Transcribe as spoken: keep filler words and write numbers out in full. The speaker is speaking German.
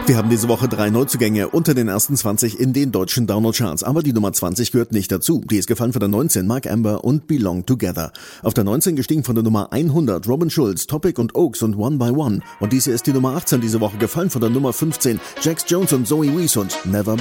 Wir haben diese Woche drei Neuzugänge unter den ersten zwanzig in den deutschen Download-Charts. Aber die Nummer zwanzig gehört nicht dazu. Die ist gefallen von der neunzehn, Mark Amber und Belong Together. Auf der neunzehn gestiegen von der Nummer hundert, Robin Schulz, Topic und Oaks und One by One. Und dies hier ist die Nummer achtzehn diese Woche, gefallen von der Nummer fünfzehn, Jax Jones und Zoe Wees und Never